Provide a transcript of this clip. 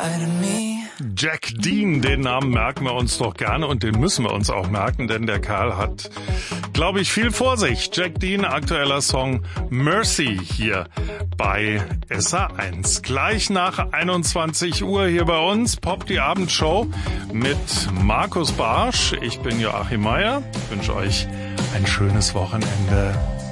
Jack Dean, den Namen merken wir uns doch gerne und den müssen wir uns auch merken, denn der Kerl hat, glaube ich, viel vor sich. Jack Dean, aktueller Song Mercy hier bei SA1. Gleich nach 21 Uhr hier bei uns Pop die Abendshow mit Markus Barsch. Ich bin Joachim Meier. Ich wünsche euch ein schönes Wochenende.